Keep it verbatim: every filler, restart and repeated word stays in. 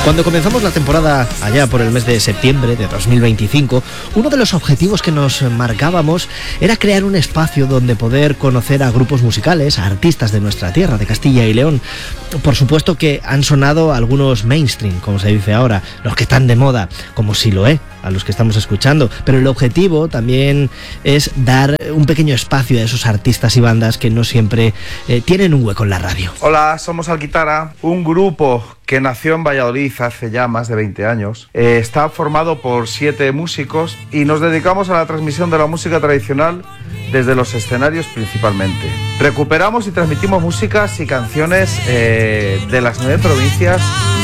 Cuando comenzamos la temporada allá por el mes de septiembre de dos mil veinticinco, uno de los objetivos que nos marcábamos era crear un espacio donde poder conocer a grupos musicales, a artistas de nuestra tierra, de Castilla y León. Por supuesto que han sonado algunos mainstream, como se dice ahora, los que están de moda, como Siloé, a los que estamos escuchando, pero el objetivo también es dar un pequeño espacio a esos artistas y bandas que no siempre eh, tienen un hueco en la radio. Hola, somos Alquitara, un grupo que nació en Valladolid hace ya más de veinte años. Eh, está formado por siete músicos y nos dedicamos a la transmisión de la música tradicional desde los escenarios principalmente. Recuperamos y transmitimos músicas y canciones eh, de las nueve provincias